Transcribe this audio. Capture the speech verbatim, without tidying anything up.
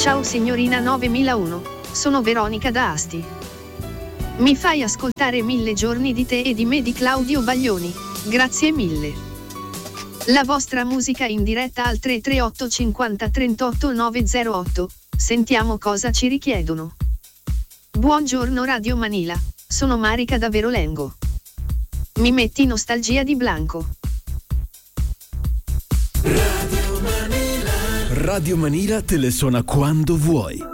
Ciao signorina novemilauno, sono Veronica da Asti. Mi fai ascoltare Mille giorni di te e di me di Claudio Baglioni, grazie mille. La vostra musica in diretta al tre tre otto cinquanta trentotto nove zero otto, sentiamo cosa ci richiedono. Buongiorno Radio Manila, sono Marica da Verolengo. Mi metti nostalgia di Blanco. Radio Manila te le suona quando vuoi.